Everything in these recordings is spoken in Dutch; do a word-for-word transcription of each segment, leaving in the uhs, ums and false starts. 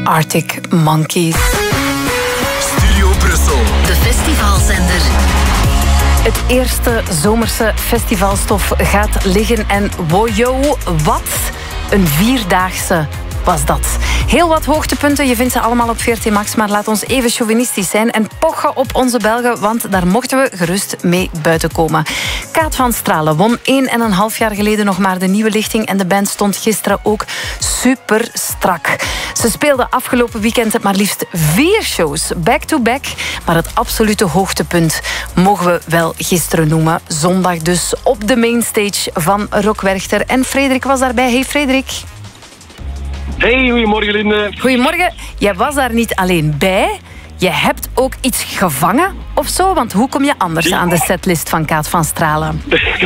Arctic Monkeys. Studio Brussel. De festivalzender. Het eerste zomerse festivalstof gaat liggen en wojo, wat een vierdaagse was dat. Heel wat hoogtepunten, je vindt ze allemaal op V R T Max, maar laat ons even chauvinistisch zijn en pochen op onze Belgen, want daar mochten we gerust mee buiten komen. Kaat van Stralen won één en een half jaar geleden nog maar de nieuwe lichting en de band stond gisteren ook super strak. Ze speelden afgelopen weekend maar liefst vier shows, back-to-back, maar het absolute hoogtepunt mogen we wel gisteren noemen. Zondag dus op de mainstage van Rock Werchter en Frederik was daarbij. Hey Frederik. Hey, goedemorgen Linde. Goedemorgen. Jij was daar niet alleen bij. Je hebt ook iets gevangen of zo? Want hoe kom je anders aan de setlist van Kaat van Stralen?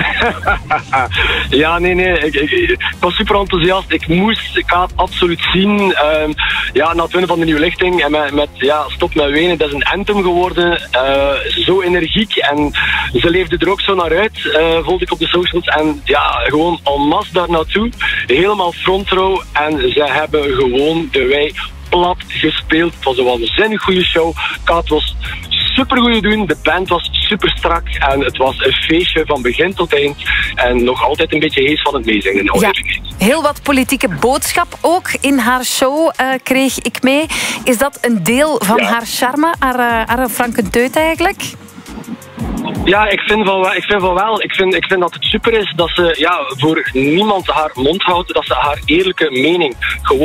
Ja, nee, nee. Ik, ik, ik was super enthousiast. Ik moest Kaat absoluut zien. Um, ja, na het winnen van de nieuwe lichting. En met, met ja, Stop met Wenen. Dat is een anthem geworden. Uh, zo energiek. En ze leefde er ook zo naar uit. Uh, volgde ik op de socials. En ja, gewoon en masse daar naartoe. Helemaal front row. En ze hebben gewoon de wij plat gespeeld. Het was een waanzinnig goede show. Kaat was super goed doen. De band was super strak. En het was een feestje van begin tot eind. En nog altijd een beetje hees van het meezingen. Ja, heel wat politieke boodschap ook in haar show uh, kreeg ik mee. Is dat een deel van ja. haar charme? Haar, uh, haar frankenteut eigenlijk? Ja, ik vind van wel. Ik vind, van wel. Ik, vind, ik vind dat het super is dat ze ja, voor niemand haar mond houdt. Dat ze haar eerlijke mening gewoon